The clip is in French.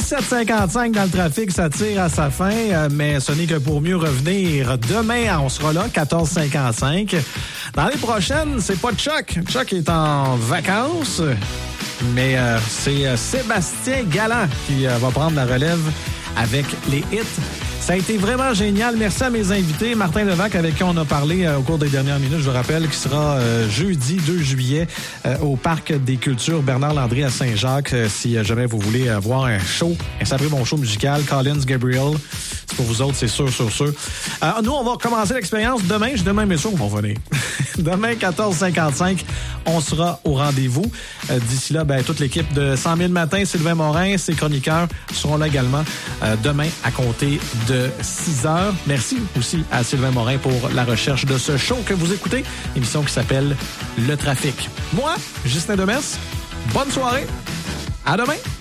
17h55 dans le trafic, ça tire à sa fin, mais ce n'est que pour mieux revenir. Demain, on sera là, 14h55. Dans les prochaines, c'est pas Chuck. Chuck est en vacances, mais c'est Sébastien Galland qui va prendre la relève avec les hits. Ça a été vraiment génial. Merci à mes invités. Martin Levac, avec qui on a parlé au cours des dernières minutes, je vous rappelle, qui sera jeudi 2 juillet au Parc des Cultures Bernard-Landry à Saint-Jacques. Si jamais vous voulez voir un show, un sacré bon show musical, Collins Gabriel, c'est pour vous autres, c'est sûr. Nous, on va commencer l'expérience demain. Demain, mes shows vont venir. Demain, 14h55, on sera au rendez-vous. D'ici là, toute l'équipe de 100 000 Matin, Sylvain Morin, ses chroniqueurs seront là également demain à compter de 6h. Merci aussi à Sylvain Morin pour la recherche de ce show que vous écoutez, émission qui s'appelle Le Trafic. Moi, Justin Demers, bonne soirée. À demain.